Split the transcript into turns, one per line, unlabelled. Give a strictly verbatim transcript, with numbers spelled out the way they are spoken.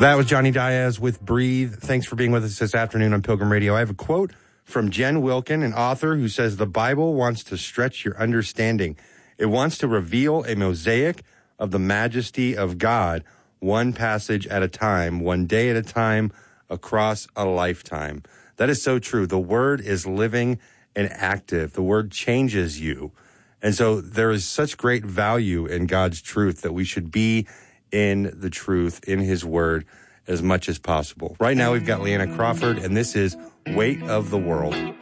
That was Johnny Diaz with Breathe. Thanks for being with us this afternoon on Pilgrim Radio. I have a quote from Jen Wilkin, an author who says, the Bible wants to stretch your understanding. It wants to reveal a mosaic of the majesty of God, one passage at a time, one day at a time, across a lifetime. That is so true. The Word is living and active. The Word changes you. And so there is such great value in God's truth that we should be in the truth, in His Word, as much as possible. Right now we've got Leanna Crawford, and this is Weight of the World.